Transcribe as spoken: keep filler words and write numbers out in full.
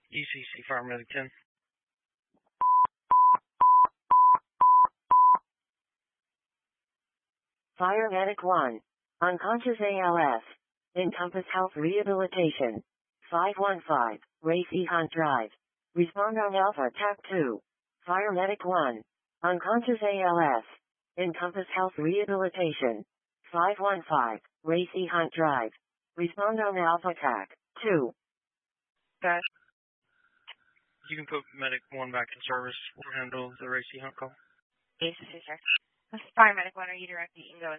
E C C Fire Medic ten. Fire Medic one. Unconscious A L S. Encompass Health Rehabilitation. five one five, Race E Hunt Drive. Respond on Alpha T A C two. Fire Medic one. Unconscious A L S. Encompass Health Rehabilitation. five one five, Race E Hunt Drive. Respond on Alpha T A C two. Dash. You can put Medic one back in service. We'll handle the Race E Hunt call. A C C check. Fire Medic one, are you direct? You can go